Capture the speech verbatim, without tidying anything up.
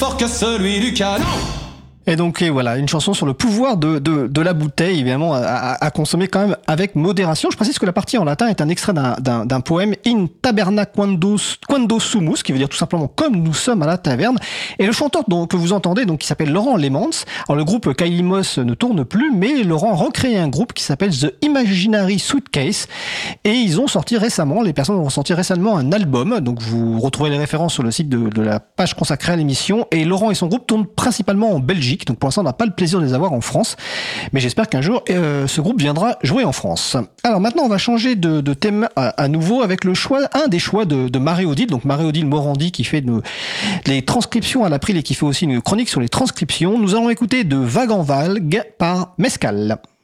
fort que celui du canon. Et donc et voilà, une chanson sur le pouvoir de, de, de la bouteille, évidemment, à, à, à consommer quand même avec modération. Je précise que la partie en latin est un extrait d'un, d'un, d'un poème In taberna quando, quando sumus, qui veut dire tout simplement comme nous sommes à la taverne. Et le chanteur donc, que vous entendez, donc, qui s'appelle Laurent Lemans. Alors le groupe Kailimos ne tourne plus, mais Laurent a recréé un groupe qui s'appelle The Imaginary Suitcase. Et ils ont sorti récemment, les personnes ont sorti récemment un album. Donc vous retrouvez les références sur le site de, de la page consacrée à l'émission. Et Laurent et son groupe tournent principalement en Belgique. Donc pour l'instant, on n'a pas le plaisir de les avoir en France. Mais j'espère qu'un jour, euh, ce groupe viendra jouer en France. Alors maintenant, on va changer de, de thème à, à nouveau avec le choix, un des choix de, de Marie-Odile. Donc Marie-Odile Morandi qui fait de, les transcriptions à l'April et qui fait aussi une chronique sur les transcriptions. Nous allons écouter de Vague en Valgue par Mescal.